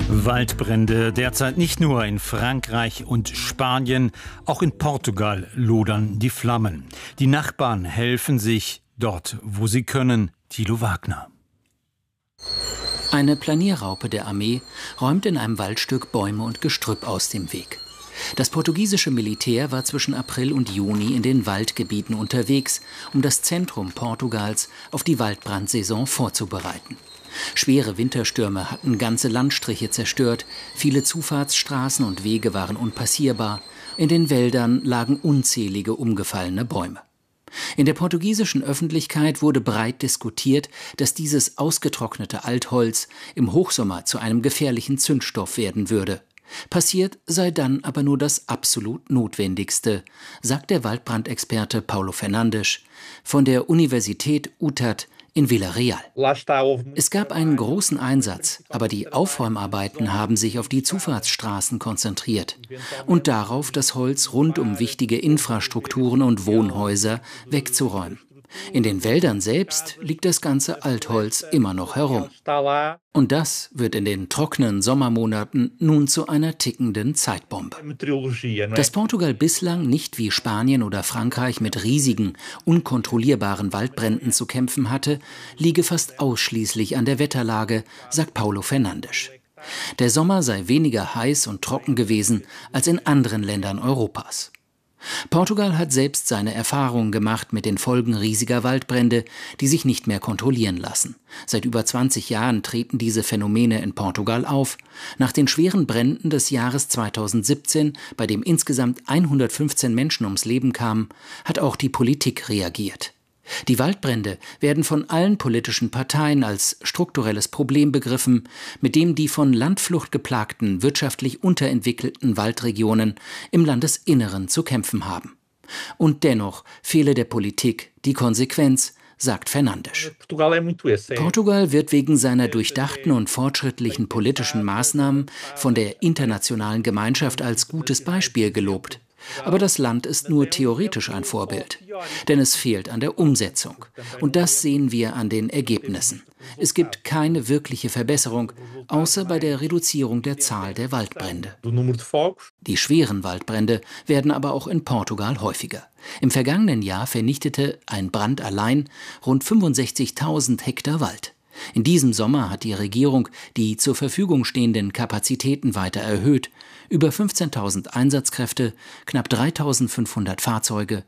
Waldbrände derzeit nicht nur in Frankreich und Spanien, auch in Portugal lodern die Flammen. Die Nachbarn helfen sich dort, wo sie können. Thilo Wagner. Eine Planierraupe der Armee räumt in einem Waldstück Bäume und Gestrüpp aus dem Weg. Das portugiesische Militär war zwischen April und Juni in den Waldgebieten unterwegs, um das Zentrum Portugals auf die Waldbrandsaison vorzubereiten. Schwere Winterstürme hatten ganze Landstriche zerstört, viele Zufahrtsstraßen und Wege waren unpassierbar, in den Wäldern lagen unzählige umgefallene Bäume. In der portugiesischen Öffentlichkeit wurde breit diskutiert, dass dieses ausgetrocknete Altholz im Hochsommer zu einem gefährlichen Zündstoff werden würde. Passiert sei dann aber nur das absolut Notwendigste, sagt der Waldbrandexperte Paulo Fernandes von der Universität UTAD in Villarreal. Es gab einen großen Einsatz, aber die Aufräumarbeiten haben sich auf die Zufahrtsstraßen konzentriert und darauf, das Holz rund um wichtige Infrastrukturen und Wohnhäuser wegzuräumen. In den Wäldern selbst liegt das ganze Altholz immer noch herum. Und das wird in den trockenen Sommermonaten nun zu einer tickenden Zeitbombe. Dass Portugal bislang nicht wie Spanien oder Frankreich mit riesigen, unkontrollierbaren Waldbränden zu kämpfen hatte, liege fast ausschließlich an der Wetterlage, sagt Paulo Fernandes. Der Sommer sei weniger heiß und trocken gewesen als in anderen Ländern Europas. Portugal hat selbst seine Erfahrungen gemacht mit den Folgen riesiger Waldbrände, die sich nicht mehr kontrollieren lassen. Seit über 20 Jahren treten diese Phänomene in Portugal auf. Nach den schweren Bränden des Jahres 2017, bei dem insgesamt 115 Menschen ums Leben kamen, hat auch die Politik reagiert. Die Waldbrände werden von allen politischen Parteien als strukturelles Problem begriffen, mit dem die von Landflucht geplagten, wirtschaftlich unterentwickelten Waldregionen im Landesinneren zu kämpfen haben. Und dennoch fehle der Politik die Konsequenz, sagt Fernandes. Portugal wird wegen seiner durchdachten und fortschrittlichen politischen Maßnahmen von der internationalen Gemeinschaft als gutes Beispiel gelobt. Aber das Land ist nur theoretisch ein Vorbild, denn es fehlt an der Umsetzung. Und das sehen wir an den Ergebnissen. Es gibt keine wirkliche Verbesserung, außer bei der Reduzierung der Zahl der Waldbrände. Die schweren Waldbrände werden aber auch in Portugal häufiger. Im vergangenen Jahr vernichtete ein Brand allein rund 65.000 Hektar Wald. In diesem Sommer hat die Regierung die zur Verfügung stehenden Kapazitäten weiter erhöht. Über 15.000 Einsatzkräfte, knapp 3.500 Fahrzeuge,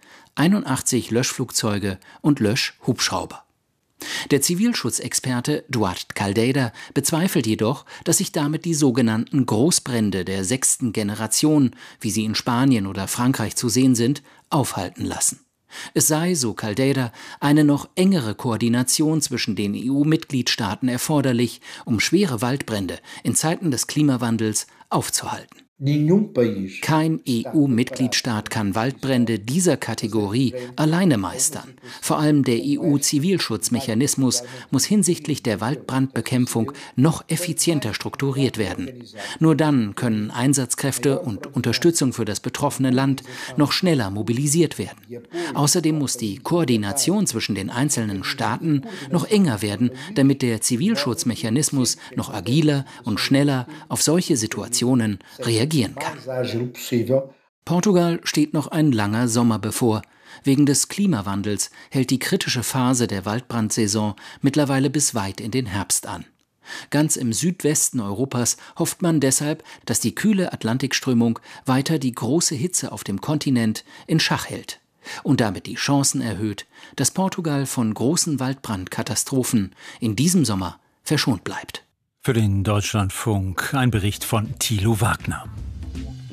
81 Löschflugzeuge und Löschhubschrauber. Der Zivilschutzexperte Duarte Caldeira bezweifelt jedoch, dass sich damit die sogenannten Großbrände der 6. Generation, wie sie in Spanien oder Frankreich zu sehen sind, aufhalten lassen. Es sei, so Caldeira, eine noch engere Koordination zwischen den EU-Mitgliedstaaten erforderlich, um schwere Waldbrände in Zeiten des Klimawandels aufzuhalten. Kein EU-Mitgliedstaat kann Waldbrände dieser Kategorie alleine meistern. Vor allem der EU-Zivilschutzmechanismus muss hinsichtlich der Waldbrandbekämpfung noch effizienter strukturiert werden. Nur dann können Einsatzkräfte und Unterstützung für das betroffene Land noch schneller mobilisiert werden. Außerdem muss die Koordination zwischen den einzelnen Staaten noch enger werden, damit der Zivilschutzmechanismus noch agiler und schneller auf solche Situationen reagieren kann. Portugal steht noch ein langer Sommer bevor. Wegen des Klimawandels hält die kritische Phase der Waldbrandsaison mittlerweile bis weit in den Herbst an. Ganz im Südwesten Europas hofft man deshalb, dass die kühle Atlantikströmung weiter die große Hitze auf dem Kontinent in Schach hält und damit die Chancen erhöht, dass Portugal von großen Waldbrandkatastrophen in diesem Sommer verschont bleibt. Für den Deutschlandfunk ein Bericht von Thilo Wagner.